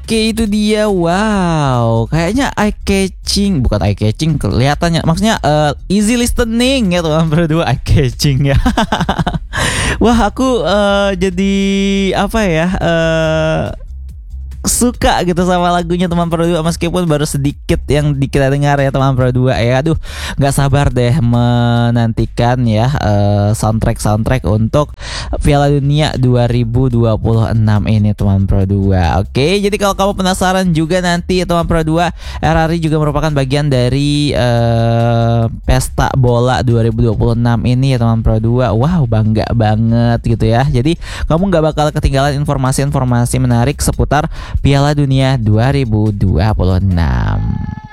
Oke, itu dia. Wow, kayaknya eye catching, bukan eye catching, kelihatannya maksudnya easy listening ya teman berdua, eye catching ya. Wah, aku jadi apa ya? Suka gitu sama lagunya teman berdua, meskipun baru sedikit yang kita dengar ya teman berdua ya. Aduh, nggak sabar deh menantikan ya soundtrack untuk Piala Dunia 2026 ini teman berdua. Oke, jadi kalau kamu penasaran juga nanti teman berdua, RRI juga merupakan bagian dari pesta bola 2026 ini ya teman berdua. Wow, bangga banget gitu ya. Jadi kamu nggak bakal ketinggalan informasi-informasi menarik seputar Piala Dunia 2026.